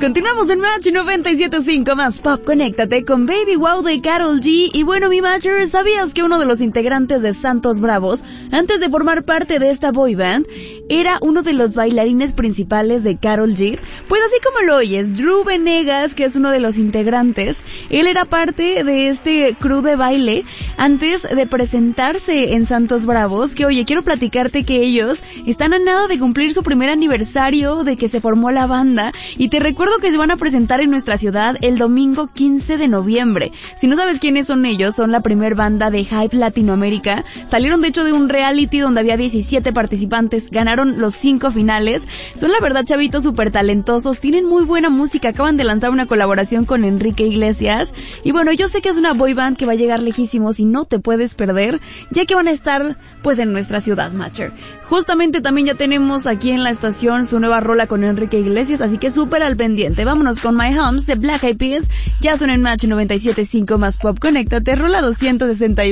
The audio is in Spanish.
Continuamos en Match 97.5 más Pop. Conéctate con Baby Wow de Karol G. Y bueno, mi Matcher, ¿sabías que uno de los integrantes de Santos Bravos, antes de formar parte de esta boy band, era uno de los bailarines principales de Karol G? Pues así como lo oyes, Drew Venegas, que es uno de los integrantes, él era parte de este crew de baile antes de presentarse en Santos Bravos. Que oye, quiero platicarte que ellos están a nada de cumplir su primer aniversario de que se formó la banda, y te recuerdo que se van a presentar en nuestra ciudad el domingo 15 de noviembre. Si no sabes quiénes son ellos, son la primer banda de Hype Latinoamérica. Salieron de hecho de un reality donde había 17 participantes, ganaron los 5 finales. Son la verdad chavitos súper talentosos, tienen muy buena música, acaban de lanzar una colaboración con Enrique Iglesias. Y bueno, yo sé que es una boy band que va a llegar lejísimos y no te puedes perder, ya que van a estar pues en nuestra ciudad, Matcher. Justamente también ya tenemos aquí en la estación su nueva rola con Enrique Iglesias, así que súper al pendiente. Vámonos con My Homes de Black Eyed Peas. Ya son en Match 97.5 más Pop. Conéctate, rola 261.